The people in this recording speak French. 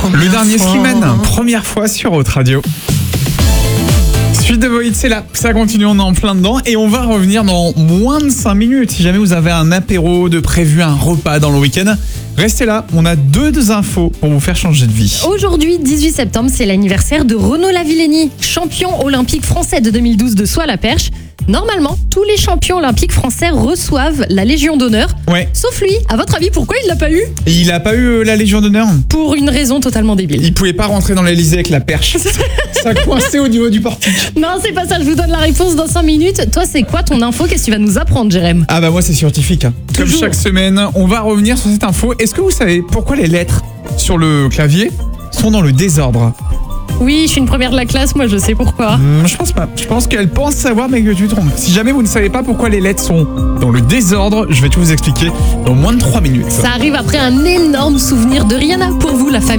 Le dernier Slimane, première fois sur Haute Radio. Suite de vos hits, c'est là, ça continue, on est en plein dedans et on va revenir dans moins de 5 minutes. Si jamais vous avez un apéro de prévu, un repas dans le week-end, restez là, on a deux infos pour vous faire changer de vie. Aujourd'hui, 18 septembre, c'est l'anniversaire de Renaud Lavillenie, champion olympique français de 2012 de saut à la perche. Normalement, tous les champions olympiques français reçoivent la Légion d'honneur. Ouais. Sauf lui. À votre avis, pourquoi il l'a pas eu ? Et il a pas eu la Légion d'honneur ? Pour une raison totalement débile. Il pouvait pas rentrer dans l'Elysée avec la perche. Ça coincé au niveau du portique. Non, c'est pas ça, je vous donne la réponse dans 5 minutes. Toi, c'est quoi ton info ? Qu'est-ce que tu vas nous apprendre, Jérém ? Ah bah moi c'est scientifique. Comme Toujours. chaque semaine, on va revenir sur cette info. Est-ce que vous savez pourquoi les lettres sur le clavier sont dans le désordre ? Oui, je suis une première de la classe, moi je sais pourquoi. Je pense pas. Je pense qu'elle pense savoir, mais que tu te trompes. Si jamais vous ne savez pas pourquoi les lettres sont dans le désordre, je vais tout vous expliquer dans moins de 3 minutes. Ça arrive après un énorme souvenir de Rihanna pour vous, la famille.